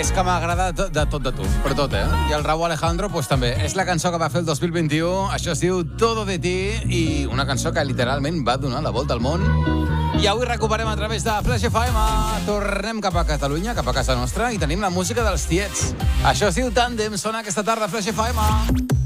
És que m'agrada de tot de tu, però tot, I el Raúl Alejandro, pues també. És la cançó que va fer el 2021, això es diu Todo de ti, i una cançó que literalment va donar la volta al món. I avui recuperem a través de Flash FM. Tornem cap a Catalunya, cap a casa nostra, i tenim la música dels tiets. Això es diu Tàndem, sona aquesta tarda a Flash FM.